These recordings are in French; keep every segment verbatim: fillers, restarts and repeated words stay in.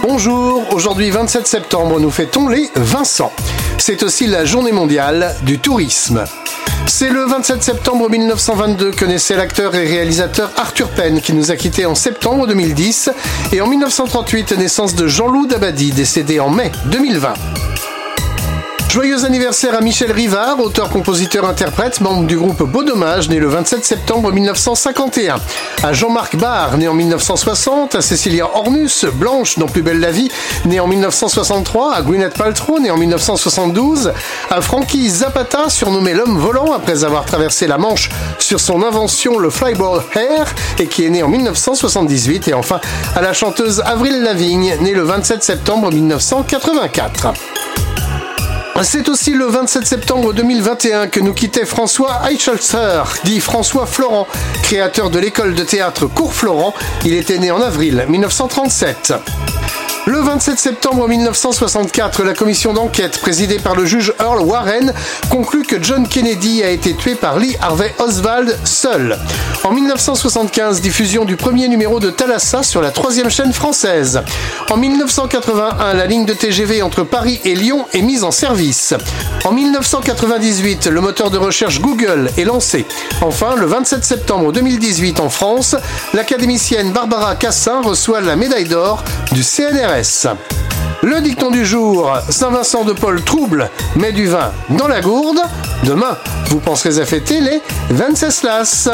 Bonjour, aujourd'hui vingt-sept septembre, nous fêtons les Vincent. C'est aussi la journée mondiale du tourisme. C'est le vingt-sept septembre mille neuf cent vingt-deux que naissait l'acteur et réalisateur Arthur Penn, qui nous a quittés en septembre deux mille dix, et en mille neuf cent trente-huit, naissance de Jean-Loup Dabadi, décédé en mai deux mille vingt. Joyeux anniversaire à Michel Rivard, auteur, compositeur, interprète, membre du groupe Beau Dommage, né le vingt-sept septembre mille neuf cent cinquante et un. À Jean-Marc Barr, né en mille neuf cent soixante. À Cécilia Ornus, Blanche dans Plus belle la vie, né en mille neuf cent soixante-trois. À Gwyneth Paltrow, né en mille neuf cent soixante-douze. À Frankie Zapata, surnommé l'homme volant après avoir traversé la Manche sur son invention le Flyboard Air et qui est né en mille neuf cent soixante-dix-huit. Et enfin à la chanteuse Avril Lavigne, née le vingt-sept septembre mille neuf cent quatre-vingt-quatre. C'est aussi le vingt-sept septembre deux mille vingt et un que nous quittait François Eichholzer, dit François Florent, créateur de l'école de théâtre Cours Florent. Il était né en avril mille neuf cent trente-sept. Le vingt-sept septembre mille neuf cent soixante-quatre, la commission d'enquête présidée par le juge Earl Warren conclut que John Kennedy a été tué par Lee Harvey Oswald seul. En mille neuf cent soixante-quinze, diffusion du premier numéro de Thalassa sur la troisième chaîne française. En mille neuf cent quatre-vingt-un, la ligne de T G V entre Paris et Lyon est mise en service. En mille neuf cent quatre-vingt-dix-huit, le moteur de recherche Google est lancé. Enfin, le vingt-sept septembre deux mille dix-huit en France, l'académicienne Barbara Cassin reçoit la médaille d'or du C N R S. Le dicton du jour, Saint-Vincent de Paul trouble, met du vin dans la gourde. Demain, vous penserez à fêter les Venceslas.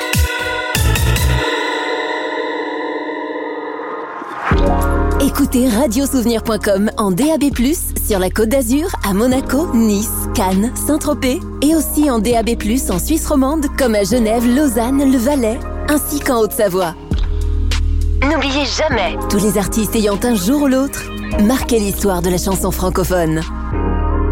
Écoutez radiosouvenir point com en D A B plus, sur la Côte d'Azur, à Monaco, Nice, Cannes, Saint-Tropez, et aussi en D A B plus en Suisse romande, comme à Genève, Lausanne, le Valais, ainsi qu'en Haute-Savoie. N'oubliez jamais, tous les artistes ayant un jour ou l'autre marqué l'histoire de la chanson francophone.